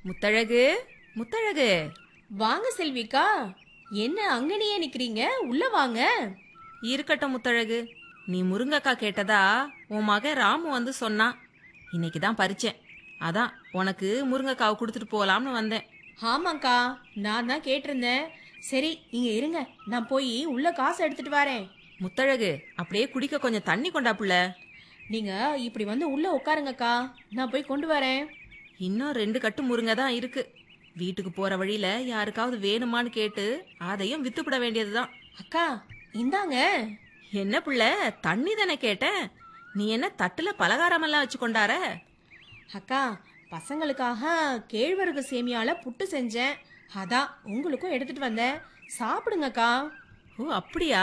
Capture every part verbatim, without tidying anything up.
முத்தழகு, முத்தழகு, வாங்க செல்விக்கா. என்ன அங்கனையே நிக்கிறீங்க? உள்ள வாங்க. இருக்கட்டும் முத்தழகு. நீ முருங்கக்காய் கேட்டதா உன் மகன் ராமு வந்து சொன்னான். இன்னைக்கு தான் பறிச்சேன். அதான் உனக்கு முருங்கைக்காவை கொடுத்துட்டு போலாம்னு வந்தேன். ஆமாக்கா, நான் தான் கேட்டிருந்தேன். சரி, இங்க இருங்க, நான் போய் உள்ள காசு எடுத்துட்டு வரேன். முத்தழகு, அப்படியே குடிக்க கொஞ்சம் தண்ணி கொண்டா புள்ள. நீங்க இப்படி வந்து உள்ள உட்காருங்கக்கா, நான் போய் கொண்டு வரேன். இன்னும் ரெண்டு கட்டு முருங்கை தான் இருக்கு. வீட்டுக்கு போற வழியில யாருக்காவது வேணுமான்னு கேட்டு அதையும் வித்துப்பிட வேண்டியதுதான். அக்கா, இந்தாங்க. என்ன புள்ள, தண்ணி தானே கேட்டேன். நீ என்ன தட்டுல பலகாரமெல்லாம் வச்சு கொண்டார? அக்கா, பசங்களுக்காக கேழ்வரகு சேமியால புட்டு செஞ்சேன். அதான் உங்களுக்கும் எடுத்துட்டு வந்தேன். சாப்பிடுங்கக்கா. ஓ அப்படியா?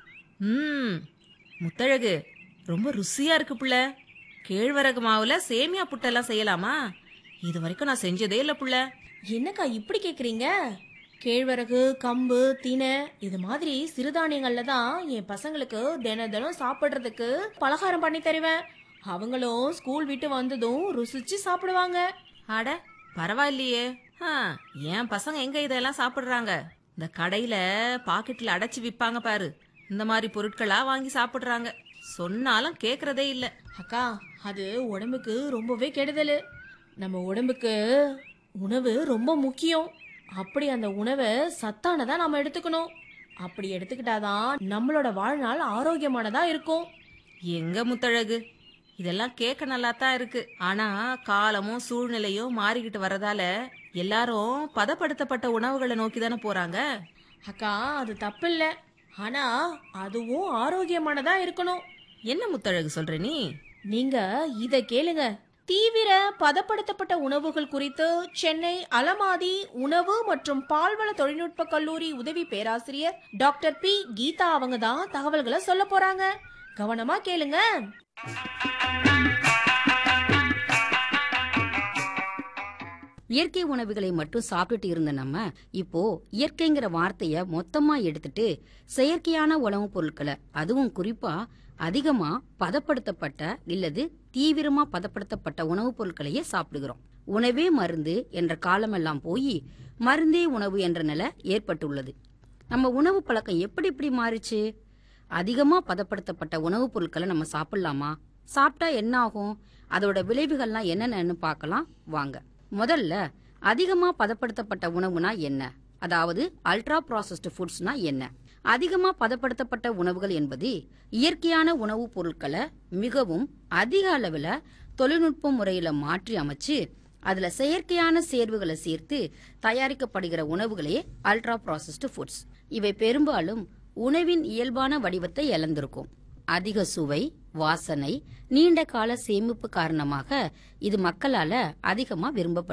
ம், முத்தழகு, ரொம்ப ருசியா இருக்கு புள்ள. கேழ்வரகு மாவுல சேமியா புட்டெல்லாம் செய்யலாமா? இது வரைக்கும் நான் செஞ்சதே இல்லை புள்ள. என்னக்கா இப்படி கேக்குறீங்க? கேழ்வரகு, கம்பு, தினை இது மாதிரி சிறுதானியங்கள்ல தான் என் பசங்களுக்கு தின தினம் சாப்பிடுறதுக்கு பலகாரம் பண்ணி தருவேன். அவங்களும் ஸ்கூல் விட்டு வந்ததும் ருசிச்சு சாப்பிடுவாங்க. அட பரவாயில்லையே. ஆ, என் பசங்க எங்க இதெல்லாம் சாப்பிடுறாங்க? இந்த கடையில பாக்கெட்ல அடைச்சு விற்பாங்க பாரு, இந்த மாதிரி பொருட்களா வாங்கி சாப்பிடுறாங்க. சொன்னாலும் கேக்குறதே இல்ல. அக்கா, அது உடம்புக்கு ரொம்பவே கெடுதல். நம்ம உடம்புக்கு உணவு ரொம்ப முக்கியம். அப்படி அந்த உணவை சத்தானதா நாம எடுத்துக்கணும். அப்படி எடுத்துக்கிட்டாதான் நம்மளோட வாழ்நாள் ஆரோக்கியமானதா இருக்கும். எங்க முத்தழகு, இதெல்லாம் கேட்க நல்லா தான் இருக்கு. ஆனா காலமும் சூழ்நிலையும் மாறிக்கிட்டு வரதால எல்லாரும் பதப்படுத்தப்பட்ட உணவுகளை நோக்கி தானே போறாங்க. அக்கா, அது தப்பு இல்ல. ஆனா அதுவும் ஆரோக்கியமானதா இருக்கணும். என்ன முத்தழகு சொல்ற நீ? நீங்க இத கேளுங்க. தீவிர பதப்படுத்தப்பட்ட உணவுகள் குறித்து சென்னை அலமாதி உணவு மற்றும் பால்வள தொழில்நுட்ப கல்லூரி உதவி பேராசிரியர் டாக்டர் பி கீதா அவங்க தான் தகவல்களை சொல்ல போறாங்க. கவனமா கேளுங்க. இயற்கை உணவுகளை மட்டும் சாப்பிட்டுட்டு இருந்த நம்ம இப்போ இயற்கைங்கிற வார்த்தைய மொத்தமா எடுத்துட்டு செயற்கையான உணவுப் பொருட்களை, அதுவும் குறிப்பா அதிகமா பதப்படுத்தப்பட்ட இல்லது தீவிரமா பதப்படுத்தப்பட்ட உணவுப் பொருட்களையே சாப்பிடுகிறோம். உணவே மருந்து என்ற காலமெல்லாம் போய் மருந்தே உணவு என்ற நிலை ஏற்பட்டுள்ளது. நம்ம உணவு பழக்கம் எப்படி இப்படி மாறிச்சு? அதிகமா பதப்படுத்தப்பட்ட உணவுப் பொருட்களை நம்ம சாப்பிடலாமா? சாப்பிட்டா என்ன ஆகும்? அதோட விளைவுகள்லாம் என்னென்னு பார்க்கலாம் வாங்க. முதல்ல, அதிகமா பதப்படுத்தப்பட்ட உணவுனா என்ன? அதாவது அல்ட்ரா ப்ராசஸ்டு ஃபுட்ஸ்னா என்ன? அதிகமா பதப்படுத்தப்பட்ட உணவுகள் என்பது இயற்கையான உணவுப் பொருட்களை மிகவும் அதிக அளவுல தொழில்நுட்ப முறையில மாற்றி அமைச்சு அதுல செயற்கையான சேர்வுகளை சேர்த்து தயாரிக்கப்படுகிற உணவுகளே அல்ட்ரா ப்ராசஸ்டு ஃபுட்ஸ். இவை பெரும்பாலும் உணவின் இயல்பான வடிவத்தை இழந்திருக்கும். அதிக சுவை, வாசனை, நீண்ட கால சேமிப்பு காரணமாக இது மக்களால அதிகமா விரும்பப்படுது.